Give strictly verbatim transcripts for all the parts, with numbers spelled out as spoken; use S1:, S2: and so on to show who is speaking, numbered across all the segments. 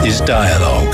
S1: is Dialogue.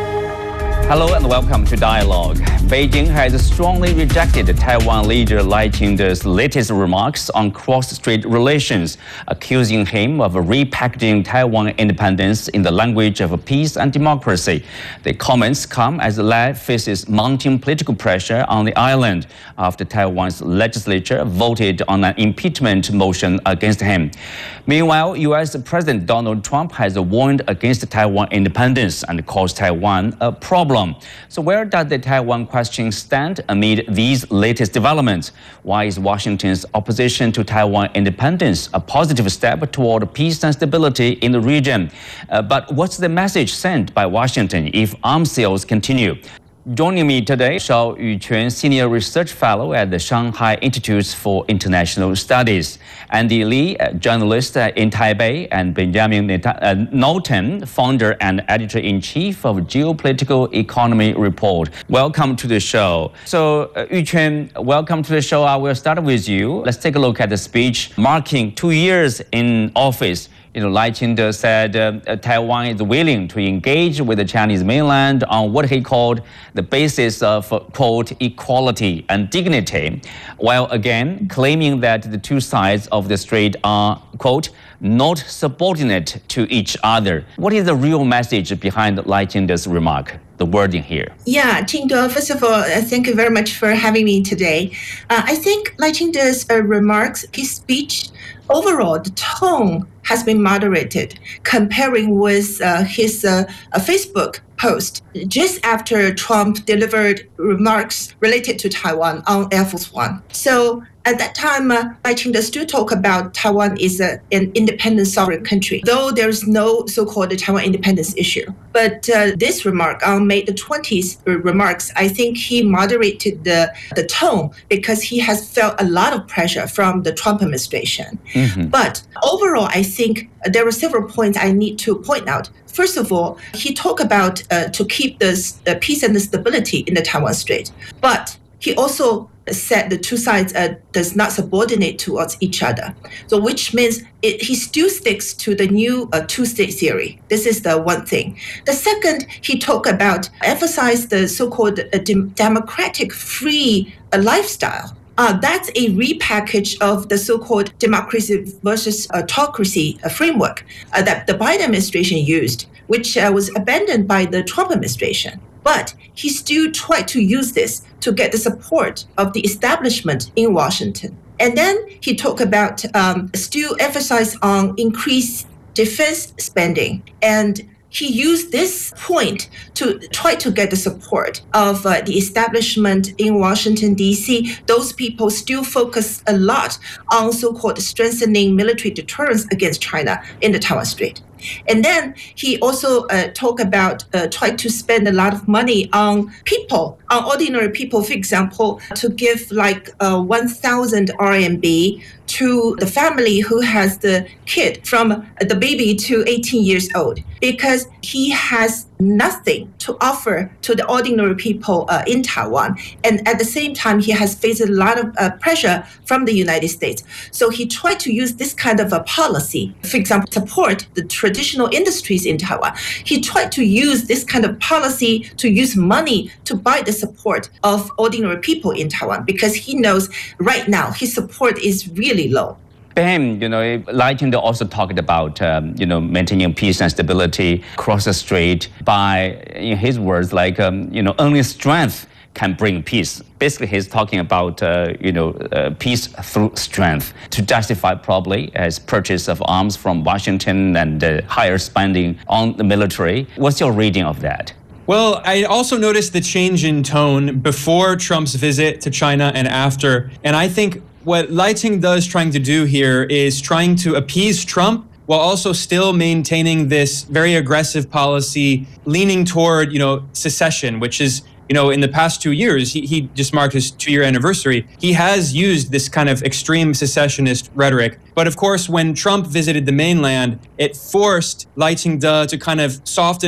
S2: Hello and welcome to Dialogue. Beijing has strongly rejected Taiwan leader Lai Ching-te's latest remarks on cross-strait relations, accusing him of repackaging Taiwan independence in the language of peace and democracy. The comments come as Lai faces mounting political pressure on the island after Taiwan's legislature voted on an impeachment motion against him. Meanwhile, U S President Donald Trump has warned against Taiwan independence and calls Taiwan a problem. So where does the Taiwan question stand amid these latest developments? Why is Washington's opposition to Taiwan independence a positive step toward peace and stability in the region? Uh, but what's the message sent by Washington if arms sales continue? Joining me today, Shao Yuquan, Senior Research Fellow at the Shanghai Institute for International Studies, Andy Lee, journalist in Taipei, and Benjamin Knowlton, founder and editor-in-chief of Geopolitical Economy Report. Welcome to the show. So, uh, Yuquan, welcome to the show. I will start with you. Let's take a look at the speech marking two years in office. You know, Lai Ching-te said uh, Taiwan is willing to engage with the Chinese mainland on what he called the basis of, quote, equality and dignity, while again claiming that the two sides of the strait are, quote, not subordinate to each other. What is the real message behind Lai Ching-te's remark? The wording here.
S3: Yeah, Qingde, first of all, uh, thank you very much for having me today. Uh, I think Lai Ching-te's uh, remarks, his speech, overall, the tone has been moderated comparing with uh, his uh, uh, Facebook post just after Trump delivered remarks related to Taiwan on Air Force One. So at that time, uh, Lai Ching-te still talk about Taiwan is a, an independent sovereign country, though there is no so-called Taiwan independence issue. But uh, this remark on May the twentieth remarks, I think he moderated the, the tone because he has felt a lot of pressure from the Trump administration. Mm-hmm. But overall, I think there are several points I need to point out. First of all, he talked about uh, to keep the uh, peace and the stability in the Taiwan Strait, but he also said the two sides uh, does not subordinate towards each other. So which means it, he still sticks to the new uh, two-state theory. This is the one thing. The second, he talked about, emphasized the so-called uh, dem- democratic free uh, lifestyle. Uh, that's a repackage of the so-called democracy versus autocracy uh, framework uh, that the Biden administration used, which uh, was abandoned by the Trump administration. But he still tried to use this to get the support of the establishment in Washington. And then he talked about um, still emphasize on increased defense spending. And he used this point to try to get the support of uh, the establishment in Washington, D C. Those people still focus a lot on so-called strengthening military deterrence against China in the Taiwan Strait. And then he also uh, talked about uh, trying to spend a lot of money on people, on ordinary people, for example, to give like uh, one thousand R M B to the family who has the kid from the baby to eighteen years old, because he has nothing to offer to the ordinary people uh, in Taiwan. And at the same time, he has faced a lot of uh, pressure from the United States. So he tried to use this kind of a policy, for example, support the traditional industries in Taiwan. He tried to use this kind of policy to use money to buy the support of ordinary people in Taiwan, because he knows right now his support is really low.
S2: Ben, you know, Lai Ching-te also talked about, um, you know, maintaining peace and stability across the strait by, in his words, like, um, you know, only strength can bring peace. Basically, he's talking about, uh, you know, uh, peace through strength to justify probably his purchase of arms from Washington and uh, higher spending on the military. What's your reading of that?
S4: Well, I also noticed the change in tone before Trump's visit to China and after. And I think what Lai Ching-te is trying to do here is trying to appease Trump while also still maintaining this very aggressive policy leaning toward, you know, secession, which is, you know, in the past two years, he, he just marked his two-year anniversary. He has used this kind of extreme secessionist rhetoric. But of course, when Trump visited the mainland, it forced Lai Ching-te to kind of soften